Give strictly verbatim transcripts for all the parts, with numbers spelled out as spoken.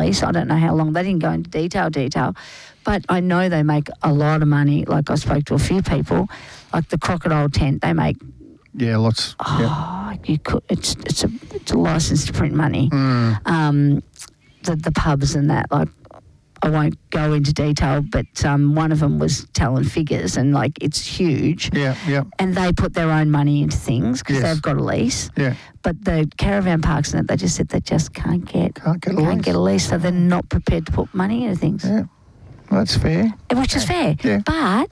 lease. I don't know how long. They didn't go into detail, detail. But I know they make a lot of money. Like I spoke to a few people, like the crocodile tent, they make... Yeah, lots. Oh, yep. you could. It's it's a it's a license to print money. Mm. Um, the the pubs and that, like, I won't go into detail, but um, one of them was telling figures, and like it's huge. Yeah, yeah. And they put their own money into things because Yes. they've got a lease. Yeah. But the caravan parks and that, they just said they just can't get Can't get a can't lease. get a lease, so they're not prepared to put money into things. Yeah, that's fair. Which is fair. Yeah. But,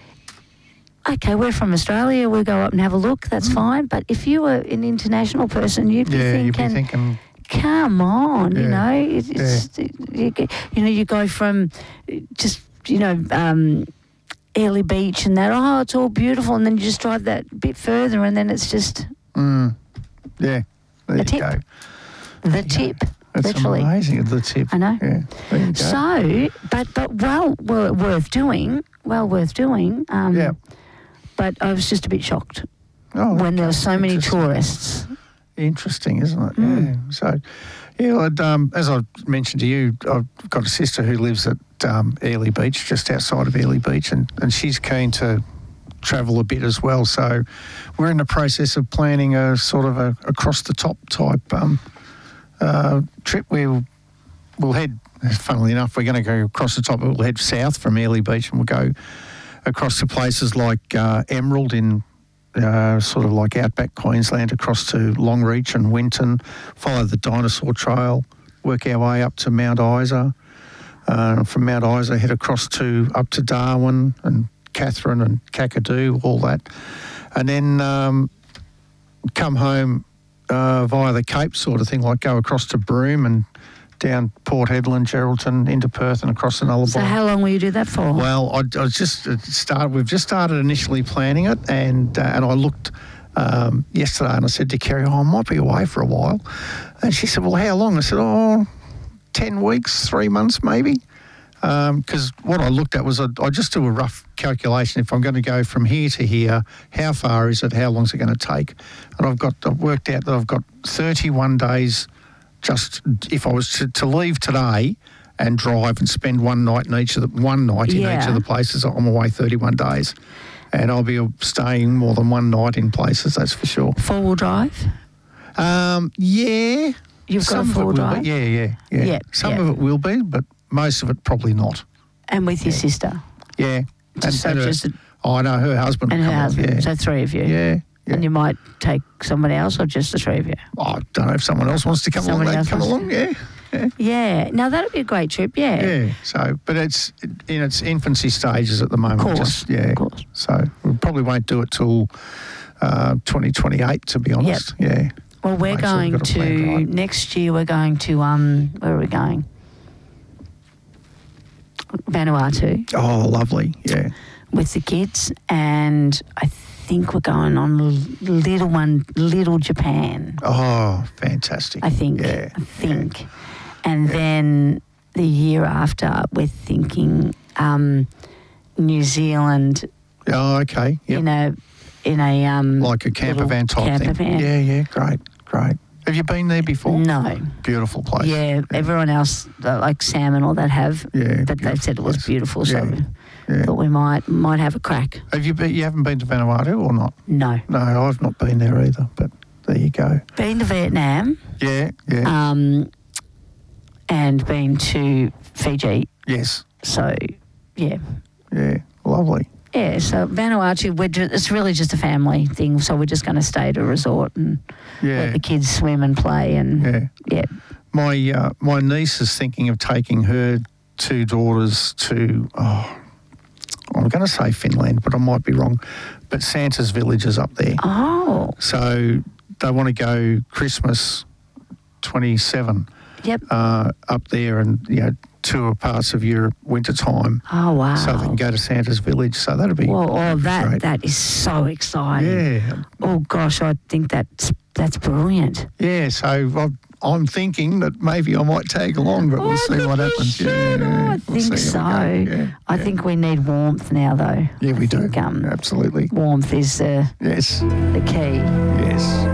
okay, we're from Australia, we'll go up and have a look, that's Mm. fine. But if you were an international person, you'd be Yeah, thinking, you'd be thinking, come on, you Yeah. know. It, it's, you, get, you know, you go from just, you know, um, Airlie Beach and that, oh, it's all beautiful, and then you just drive that bit further and then it's just mm, yeah, there the you tip. go. The tip, That's literally. amazing, the tip. I know. Yeah, there you go. So, but but well wor- worth doing, well worth doing. Um, Yeah. But I was just a bit shocked Oh, when there were so many interesting. tourists. Interesting, isn't it? Mm. Yeah. So, yeah, I'd, um, as I mentioned to you, I've got a sister who lives at um, Airlie Beach, just outside of Airlie Beach, and, and she's keen to travel a bit as well. So we're in the process of planning a sort of a across-the-top type um, uh, trip where we'll, we'll head, funnily enough, we're going to go across the top, we'll head south from Airlie Beach and we'll go across to places like uh, Emerald in Uh, sort of like outback Queensland, across to Longreach and Winton, follow the dinosaur trail, work our way up to Mount Isa. Uh, from Mount Isa, head across to up to Darwin and Catherine and Kakadu, all that. And then um, come home uh, via the Cape sort of thing, like go across to Broome and down Port Hedland, Geraldton, into Perth and across the Nullarbor. So how long will you do that for? Well, I, I was just uh, started. We've just started initially planning it, and uh, and I looked um, yesterday, and I said to Kerry, "Oh, I might be away for a while," and she said, "Well, how long?" I said, "Oh, ten weeks, three months, maybe." Because um, what I looked at was I, I just do a rough calculation. If I'm going to go from here to here, how far is it? How long is it going to take? And I've got I've worked out that I've got thirty-one days. Just if I was to, to leave today and drive and spend one night in each of the one night in Yeah. each of the places, I'm away thirty-one days, and I'll be staying more than one night in places. That's for sure. Four-wheel drive? Um, yeah, You've got some a of it will four-wheel drive? be. Yeah, yeah, yeah. Yeah, some yeah. of it will be, but most of it probably not. And with your sister? Yeah, Just so her, just a- oh, I know her husband. And will her come husband? along, Yeah, So three of you? yeah. Yeah. And you might take somebody else or just the three of you? Oh, I don't know if someone else wants to come Somebody along. They else come wants along. Yeah, yeah. Yeah. Now, that'd be a great trip, yeah. Yeah, so, but it's in its infancy stages at the moment. Of course, Just, yeah, of course. So we probably won't do it till uh, twenty twenty-eight, to be honest. Yeah. Well, we're Make sure we've going got a plan to, right. next year we're going to, um, where are we going? Vanuatu Oh, lovely. Yeah. with the kids, and I think we're going on l- little one, little Japan, Oh, fantastic. I think. Yeah. I think. And then the year after, we're thinking um, New Zealand, Oh, okay. Yep. in a, in a... Um, Like a camper little van type camper thing. van. Yeah, yeah. Great, great. Have you been there before? No. Beautiful place. Yeah, everyone else, uh, like Sam and all that, have. Yeah, But they said it was place. beautiful, so Yeah, we yeah. thought we might might have a crack. Have you been, you haven't been to Vanuatu or not? No. No, I've not been there either, but there you go. Been to Vietnam, Yeah, yeah. um, and been to Fiji. yes. So, yeah. Yeah. Lovely. Yeah, so Vanuatu, we're ju- it's really just a family thing, so we're just going to stay at a resort and Yeah. let the kids swim and play and, Yeah. yeah. My uh, my niece is thinking of taking her two daughters to, oh, I'm going to say Finland, but I might be wrong, but Santa's Village is up there. Oh, So they want to go Christmas twenty-seven yep. uh, up there and, you know, tour parts of Europe winter time. Oh, wow. So they can go to Santa's Village. So that'll be Well, oh, great. that, that is so exciting. Yeah. Oh, gosh, I think that's that's brilliant. Yeah, so I've, I'm thinking that maybe I might tag along, but we'll Oh, see what you happens. should. Yeah, Oh, I we'll think see so. how we go. Yeah, I yeah. think we need warmth now, though. Yeah, we I do. think, um, Absolutely. warmth is uh, Yes. the key. Yes.